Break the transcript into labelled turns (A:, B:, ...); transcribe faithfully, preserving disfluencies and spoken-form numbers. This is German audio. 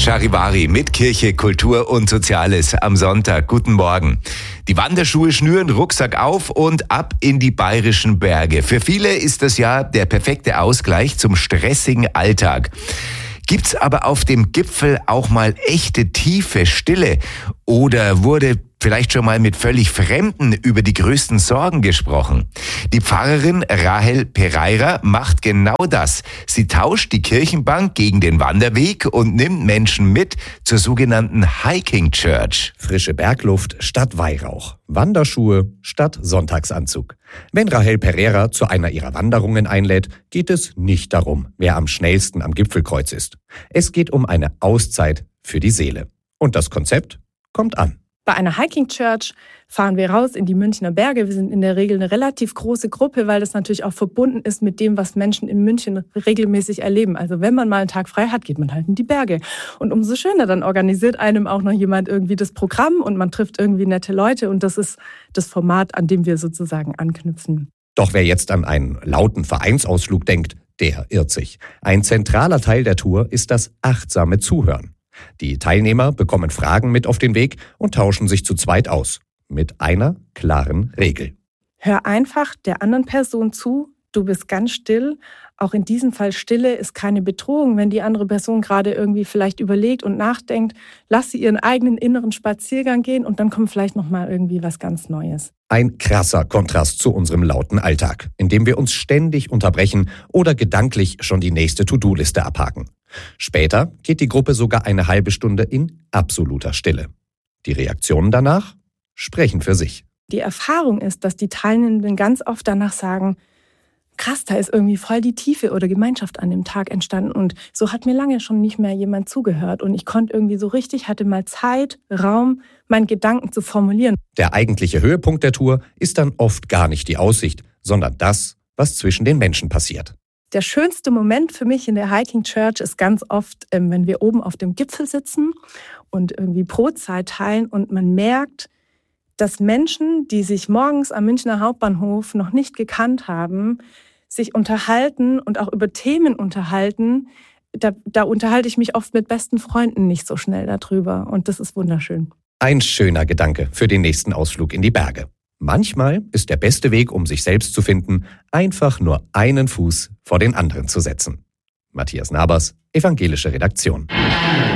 A: Charivari mit Kirche, Kultur und Soziales am Sonntag. Guten Morgen. Die Wanderschuhe schnüren, Rucksack auf und ab in die bayerischen Berge. Für viele ist das ja der perfekte Ausgleich zum stressigen Alltag. Gibt's aber auf dem Gipfel auch mal echte tiefe Stille? Oder wurde vielleicht schon mal mit völlig Fremden über die größten Sorgen gesprochen? Die Pfarrerin Rahel Pereira macht genau das. Sie tauscht die Kirchenbank gegen den Wanderweg und nimmt Menschen mit zur sogenannten Hiking Church.
B: Frische Bergluft statt Weihrauch. Wanderschuhe statt Sonntagsanzug. Wenn Rahel Pereira zu einer ihrer Wanderungen einlädt, geht es nicht darum, wer am schnellsten am Gipfelkreuz ist. Es geht um eine Auszeit für die Seele. Und das Konzept kommt an.
C: Bei einer Hiking Church fahren wir raus in die Münchner Berge. Wir sind in der Regel eine relativ große Gruppe, weil das natürlich auch verbunden ist mit dem, was Menschen in München regelmäßig erleben. Also wenn man mal einen Tag frei hat, geht man halt in die Berge. Und umso schöner, dann organisiert einem auch noch jemand irgendwie das Programm und man trifft irgendwie nette Leute. Und das ist das Format, an dem wir sozusagen anknüpfen.
B: Doch wer jetzt an einen lauten Vereinsausflug denkt, der irrt sich. Ein zentraler Teil der Tour ist das achtsame Zuhören. Die Teilnehmer bekommen Fragen mit auf den Weg und tauschen sich zu zweit aus. Mit einer klaren Regel.
C: Hör einfach der anderen Person zu, du bist ganz still. Auch in diesem Fall Stille ist keine Bedrohung. Wenn die andere Person gerade irgendwie vielleicht überlegt und nachdenkt, lass sie ihren eigenen inneren Spaziergang gehen und dann kommt vielleicht nochmal irgendwie was ganz Neues.
B: Ein krasser Kontrast zu unserem lauten Alltag, in dem wir uns ständig unterbrechen oder gedanklich schon die nächste To-Do-Liste abhaken. Später geht die Gruppe sogar eine halbe Stunde in absoluter Stille. Die Reaktionen danach sprechen für sich.
C: Die Erfahrung ist, dass die Teilnehmenden ganz oft danach sagen, krass, da ist irgendwie voll die Tiefe oder Gemeinschaft an dem Tag entstanden und so hat mir lange schon nicht mehr jemand zugehört und ich konnte irgendwie so richtig, hatte mal Zeit, Raum, meinen Gedanken zu formulieren.
B: Der eigentliche Höhepunkt der Tour ist dann oft gar nicht die Aussicht, sondern das, was zwischen den Menschen passiert.
C: Der schönste Moment für mich in der Hiking Church ist ganz oft, wenn wir oben auf dem Gipfel sitzen und irgendwie Brotzeit teilen und man merkt, dass Menschen, die sich morgens am Münchner Hauptbahnhof noch nicht gekannt haben, sich unterhalten und auch über Themen unterhalten. Da, da unterhalte ich mich oft mit besten Freunden nicht so schnell darüber und das ist wunderschön.
B: Ein schöner Gedanke für den nächsten Ausflug in die Berge. Manchmal ist der beste Weg, um sich selbst zu finden, einfach nur einen Fuß vor den anderen zu setzen. Matthias Nabers, Evangelische Redaktion.